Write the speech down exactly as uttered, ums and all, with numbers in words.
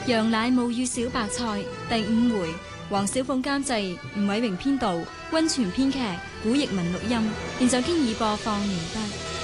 羊奶母與小白菜第五回，黃小鳳監製，吳偉榮編導，溫泉編劇，古譯文錄音。現在經已播放完畢。